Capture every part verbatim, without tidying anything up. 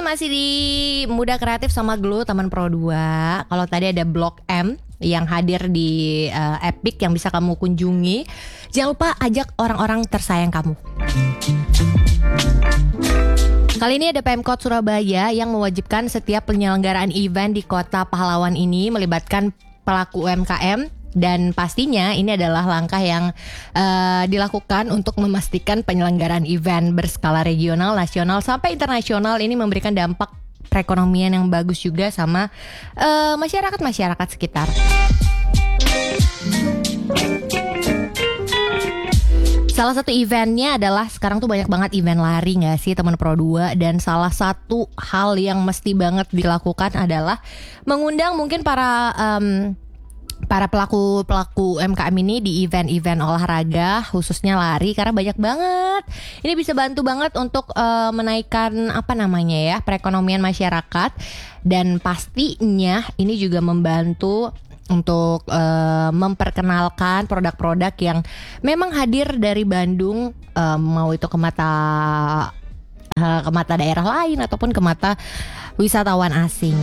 masih di Muda Kreatif sama Glow Taman Pro dua. Kalau tadi ada Blok M yang hadir di uh, Epic yang bisa kamu kunjungi. Jangan lupa ajak orang-orang tersayang kamu. Kali ini ada Pemkot Surabaya yang mewajibkan setiap penyelenggaraan event di Kota Pahlawan ini melibatkan pelaku U M K M. Dan pastinya ini adalah langkah yang uh, dilakukan untuk memastikan penyelenggaraan event berskala regional, nasional, sampai internasional ini memberikan dampak perekonomian yang bagus juga sama uh, masyarakat-masyarakat sekitar. Salah satu eventnya adalah sekarang tuh banyak banget event lari gak sih teman Pro dua. Dan salah satu hal yang mesti banget dilakukan adalah mengundang mungkin para... Um, para pelaku-pelaku U M K M ini di event-event olahraga khususnya lari karena banyak banget. Ini bisa bantu banget untuk uh, menaikkan apa namanya ya perekonomian masyarakat dan pastinya ini juga membantu untuk uh, memperkenalkan produk-produk yang memang hadir dari Bandung, uh, mau itu ke mata uh, ke mata daerah lain ataupun ke mata wisatawan asing.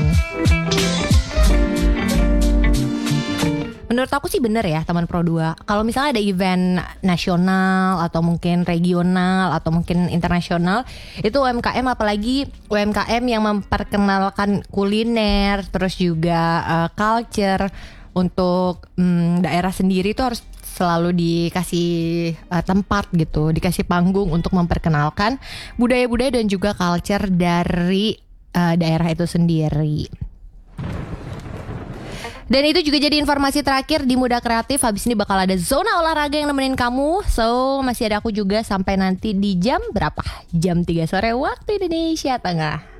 Menurut aku sih bener ya teman Pro dua. Kalau misalnya ada event nasional atau mungkin regional atau mungkin internasional, itu U M K M apalagi U M K M yang memperkenalkan kuliner, terus juga uh, culture untuk um, daerah sendiri itu harus selalu dikasih uh, tempat gitu, dikasih panggung untuk memperkenalkan budaya-budaya dan juga culture dari uh, daerah itu sendiri. Dan itu juga jadi informasi terakhir di Muda Kreatif. Habis ini bakal ada zona olahraga yang nemenin kamu. So masih ada aku juga sampai nanti di jam berapa? Jam tiga sore waktu Indonesia Tengah.